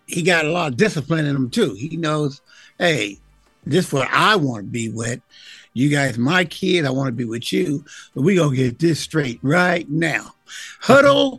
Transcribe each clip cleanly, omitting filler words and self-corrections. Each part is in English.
he got a lot of discipline in him too. He knows, hey, this is what I want to be with. You guys, my kid, I want to be with you, but we're going to get this straight right now. Huddle,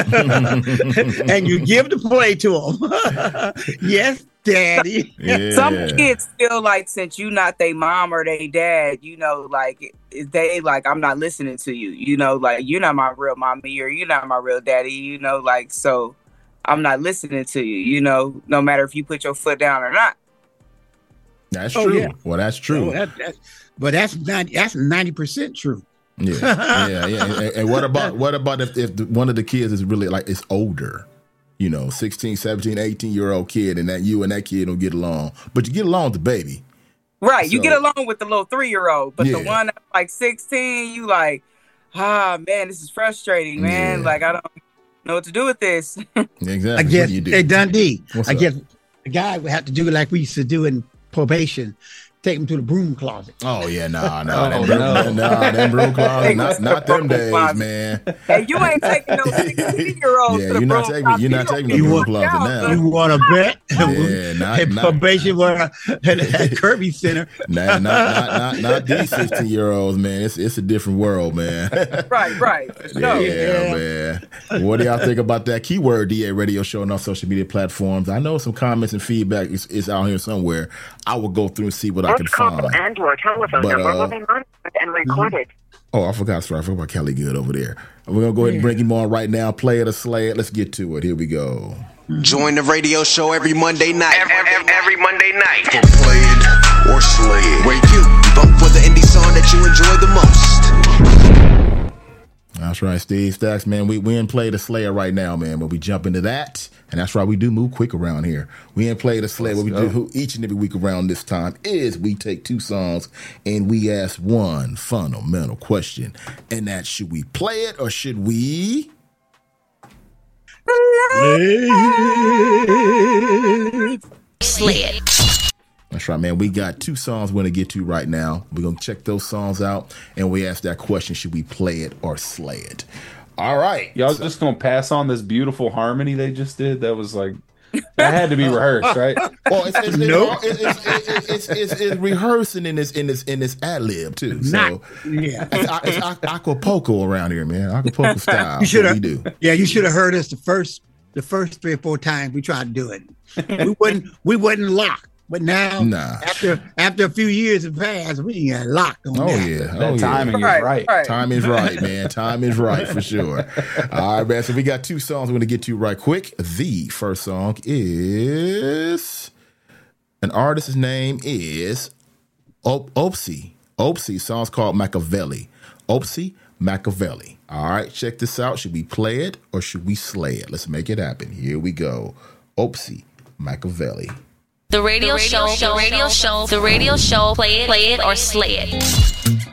and you give the play to him. Yes, daddy. Yeah. Some kids feel like since you not their mom or their dad, like they like, I'm not listening to you, like you're not my real mommy or you're not my real daddy, like, so I'm not listening to you, no matter if you put your foot down or not. That's true. Yeah. Well, that's true. But that's 90% true. Yeah. And what about if one of the kids is really like it's older, 16, 17, 18-year-old kid, and that you and that kid don't get along, but you get along with the baby. Right. So, you get along with the little 3-year-old, but the Yeah. one that's like 16, you like, man, this is frustrating, man. Yeah. Like, I don't know what to do with this. Exactly. I guess, What do you do? hey, Dundee, What's I up? guess a guy would have to do it like we used to do in probation. Take him to the broom closet. Oh yeah, no, Oh, them broom closet, not them days, Closet. man. And you ain't taking no 16-year-old Yeah, to the you're not broom taking closet. you're not taking the You broom want- closet now. You want to bet? Yeah, Hey, probation was at Kirby Center. Not these 16-year-olds, man. It's a different world, man. Right. For sure. Yeah, man. What do y'all think about that keyword DA radio show on our social media platforms? I know some comments and feedback is out here somewhere. I will go through and see what I can find. and/or telephone But, number will be monitored and recorded. Oh, I forgot about Kelly Good over there. We're going to go ahead and bring him on right now. Play it or slay it. Let's get to it. Here we go. Join the radio show every Monday night. Every Monday night. For Play It or Slay It, where you vote for the indie song that you enjoy the most. That's right, Steve Stacks, man. We in Play the Slayer right now, man. But we jump into that, and that's right. We do move quick around here. We in Play the Slayer. What we do each and every week around this time is we take 2 songs and we ask one fundamental question, and that's should we play it or should we? Slay it. That's right, man. We got 2 songs we're going to get to right now. We're going to check those songs out, and we ask that question, should we play it or slay it? All right. Y'all just gonna pass on this beautiful harmony they just did? That was like, that had to be rehearsed, right? Well, it's rehearsing in this ad lib too. So it's Acapulco around here, man. Acapulco style. You should we have. do. Yeah, you should have heard us the first 3 or 4 times we tried to do it. We wasn't locked. But now, after a few years have passed, we got locked on that. That timing is right. Time is right, man. Time is right for sure. All right, man. So we got 2 songs we're going to get to right quick. The first song is an artist's name is Opsy. Opsy. Song's called Machiavelli. Opsy Machiavelli. All right, check this out. Should we play it or should we slay it? Let's make it happen. Here we go. Opsy Machiavelli. The radio show, play it or slay it.